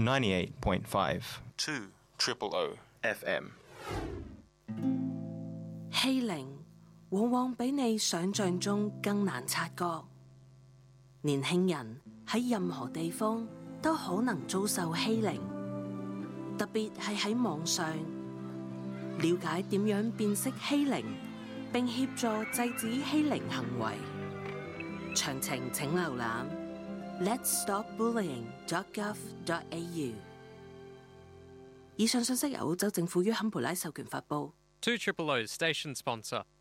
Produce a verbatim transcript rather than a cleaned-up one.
ninety-eight point five two triple O F M。 欺凌往往比你想象中更難察覺。年輕人喺任何地方都可能遭受欺凌，特別係喺網上。了解點樣辨識欺凌，並協助制止欺凌行為。詳情請瀏覽 lets stop bullying dot gov dot a u。以上信息由澳洲政府於坎培拉授權發布。 two triple O station sponsor.